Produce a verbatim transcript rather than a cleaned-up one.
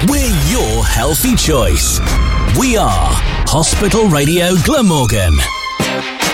We're your healthy choice. We are Hospital Radio Glamorgan.